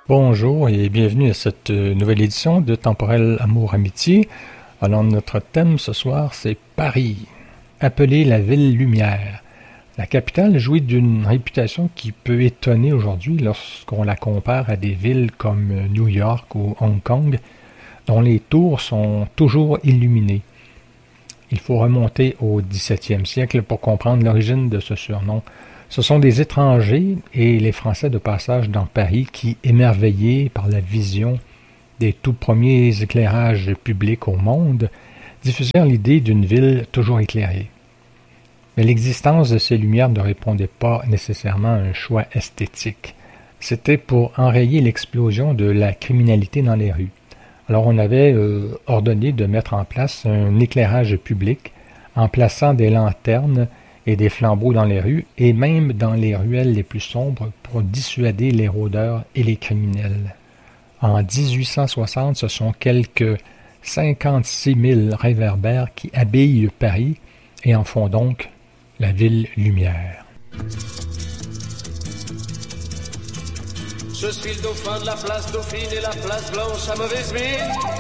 Bonjour et bienvenue à cette nouvelle édition de Temporel Amour Amitié. Alors notre thème ce soir c'est Paris, appelée la ville lumière. La capitale jouit d'une réputation qui peut étonner aujourd'hui lorsqu'on la compare à des villes comme New York ou Hong Kong, dont les tours sont toujours illuminées. Il faut remonter au XVIIe siècle pour comprendre l'origine de ce surnom. Ce sont des étrangers et les Français de passage dans Paris qui, émerveillés par la vision des tout premiers éclairages publics au monde, diffusèrent l'idée d'une ville toujours éclairée. Mais l'existence de ces lumières ne répondait pas nécessairement à un choix esthétique. C'était pour enrayer l'explosion de la criminalité dans les rues. Alors on avait ordonné de mettre en place un éclairage public en plaçant des lanternes et des flambeaux dans les rues et même dans les ruelles les plus sombres pour dissuader les rôdeurs et les criminels. En 1860, ce sont quelques 56 000 réverbères qui habillent Paris et en font donc la ville lumière. Je suis le dauphin de la place Dauphine et la place Blanche à mauvaise mine.